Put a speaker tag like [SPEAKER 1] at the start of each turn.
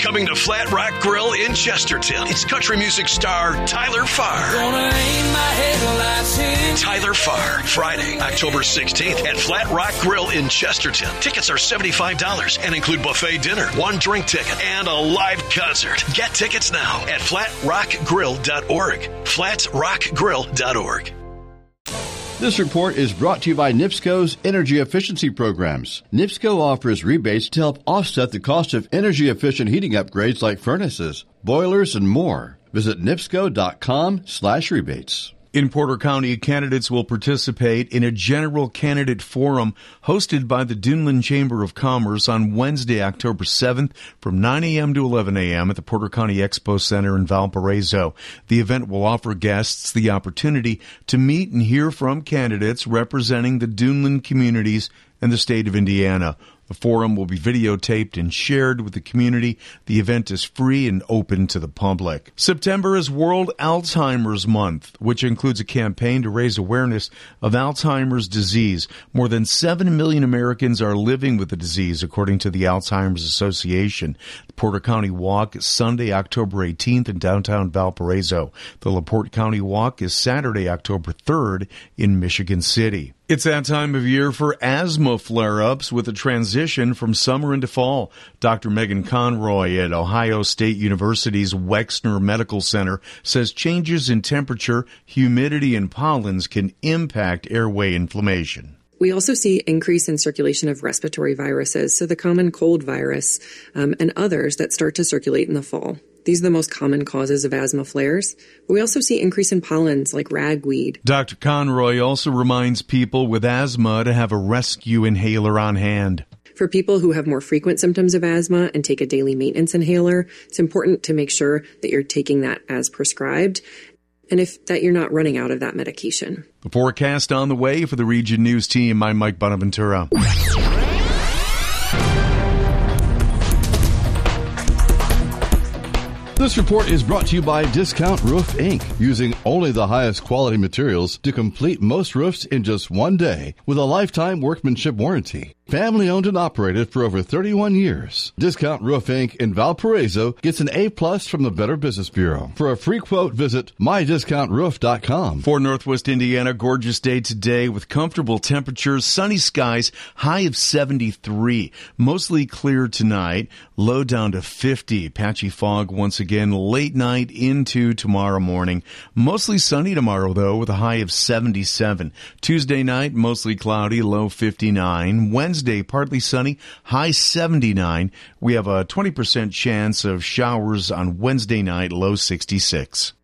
[SPEAKER 1] coming to Flat Rock Grill in Chesterton. It's country music star Tyler Farr.
[SPEAKER 2] Gonna aim my headlights in.
[SPEAKER 1] Tyler Farr, Friday, October 16th at Flat Rock Grill in Chesterton. Tickets are $75 and include buffet dinner, one drink ticket, and a live concert. Get tickets now at flatrockgrill.org. flatrockgrill.org.
[SPEAKER 3] This report is brought to you by NIPSCO's energy efficiency programs. NIPSCO offers rebates to help offset the cost of energy-efficient heating upgrades like furnaces, boilers, and more. Visit NIPSCO.com/rebates.
[SPEAKER 4] In Porter County, candidates will participate in a general candidate forum hosted by the Duneland Chamber of Commerce on Wednesday, October 7th from 9 a.m. to 11 a.m. at the Porter County Expo Center in Valparaiso. The event will offer guests the opportunity to meet and hear from candidates representing the Duneland communities and the state of Indiana. The forum will be videotaped and shared with the community. The event is free and open to the public. September is World Alzheimer's Month, which includes a campaign to raise awareness of Alzheimer's disease. More than 7 million Americans are living with the disease, according to the Alzheimer's Association. The Porter County Walk is Sunday, October 18th in downtown Valparaiso. The LaPorte County Walk is Saturday, October 3rd in Michigan City. It's that time of year for asthma flare-ups with a transition from summer into fall. Dr. Megan Conroy at Ohio State University's Wexner Medical Center says changes in temperature, humidity, and pollens can impact airway inflammation.
[SPEAKER 5] We also see increase in circulation of respiratory viruses, so the common cold virus and others that start to circulate in the fall. These are the most common causes of asthma flares. But we also see increase in pollens like ragweed.
[SPEAKER 4] Dr. Conroy also reminds people with asthma to have a rescue inhaler on hand.
[SPEAKER 5] For people who have more frequent symptoms of asthma and take a daily maintenance inhaler, it's important to make sure that you're taking that as prescribed and that you're not running out of that medication.
[SPEAKER 4] The forecast on the way for the Region News team. I'm Mike Bonaventura.
[SPEAKER 3] This report is brought to you by Discount Roof Inc., using only the highest quality materials to complete most roofs in just one day with a lifetime workmanship warranty. Family owned and operated for over 31 years. Discount Roof Inc. in Valparaiso gets an A+ from the Better Business Bureau. For a free quote, visit mydiscountroof.com.
[SPEAKER 4] For Northwest Indiana, gorgeous day today with comfortable temperatures, sunny skies, high of 73. Mostly clear tonight, low down to 50. Patchy fog once again late night into tomorrow morning. Mostly sunny tomorrow, though, with a high of 77. Tuesday night, mostly cloudy, low 59. Wednesday, partly sunny, high 79. We have a 20% chance of showers on Wednesday night, low 66.